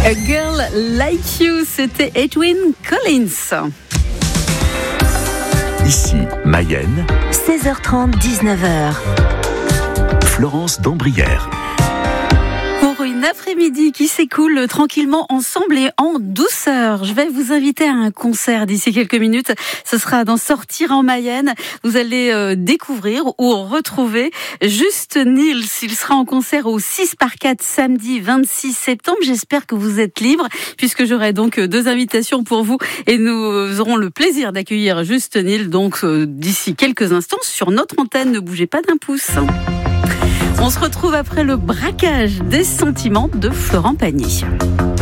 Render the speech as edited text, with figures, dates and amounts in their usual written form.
A Girl Like You, c'était Edwyn Collins. Ici, Mayenne, 16h30, 19h. Florence Dambrière. Pour une après-midi qui s'écoule tranquillement ensemble et en douceur. Je vais vous inviter à un concert d'ici quelques minutes. Ce sera dans Sortir en Mayenne. Vous allez découvrir ou retrouver Juste Nils. Il sera en concert au 6x4 samedi 26 septembre. J'espère que vous êtes libres puisque j'aurai donc 2 invitations pour vous et nous aurons le plaisir d'accueillir Juste Nils donc d'ici quelques instants sur notre antenne. Ne bougez pas d'un pouce. On se retrouve après le braquage des sentiments de Florent Pagny.